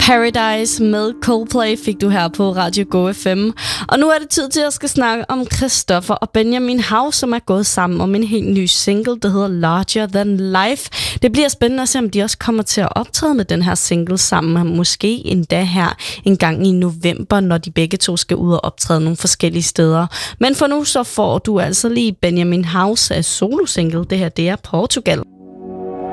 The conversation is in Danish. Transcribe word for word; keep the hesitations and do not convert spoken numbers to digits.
Paradise med Coldplay fik du her på Radio Go F M. Og nu er det tid til, at jeg skal snakke om Christoffer og Benjamin Hav, som er gået sammen om en helt ny single, der hedder Larger Than Life. Det bliver spændende at se, om de også kommer til at optræde med den her single sammen, måske endda her en gang i november, når de begge to skal ud og optræde nogle forskellige steder. Men for nu så får du altså lige Benjamin Havs solo single. Det her, det er Portugal.